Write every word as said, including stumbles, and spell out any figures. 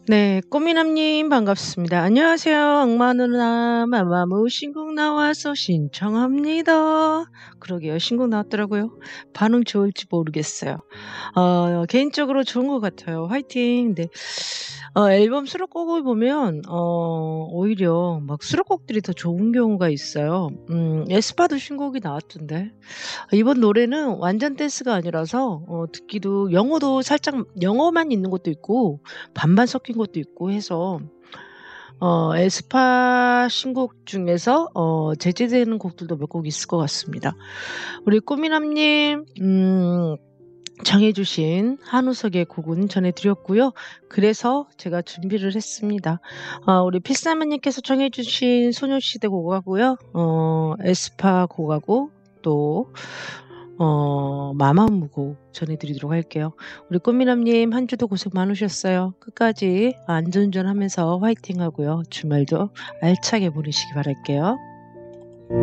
네. 꽃미남님 반갑습니다. 안녕하세요. 악마 누나 마마무 신곡 나와서 신청합니다. 그러게요. 신곡 나왔더라고요. 반응 좋을지 모르겠어요. 어 개인적으로 좋은 것 같아요. 화이팅. 네. 어 앨범 수록곡을 보면 어 오히려 막 수록곡들이 더 좋은 경우가 있어요. 음 에스파도 신곡이 나왔던데. 이번 노래는 완전 댄스가 아니라서 어 듣기도 영어도 살짝 영어만 있는 것도 있고 반반 섞인 것도 있고 해서 어 에스파 신곡 중에서 어 제재되는 곡들도 몇 곡 있을 것 같습니다. 우리 꽃미남님 음 정해 주신 한우석의 곡은 전해 드렸고요. 그래서 제가 준비를 했습니다. 어 우리 필사마님께서 청해 주신 소녀시대 곡하고요. 어 에스파 곡하고 또 어 마마무 곡 전해 드리도록 할게요. 우리 꽃미남님 한 주도 고생 많으셨어요. 끝까지 안전운전하면서 화이팅하고요. 주말도 알차게 보내시기 바랄게요.